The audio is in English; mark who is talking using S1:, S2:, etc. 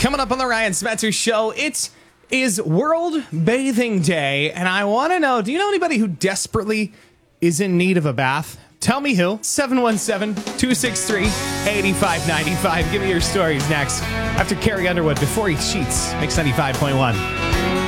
S1: Coming up on the Ryan Spencer Show, it is World Bathing Day, and I want to know, do you know anybody who desperately is in need of a bath? Tell me who. 717-263-8595. Give me your stories next. After Carrie Underwood, Before He Cheats, Mix 95.1.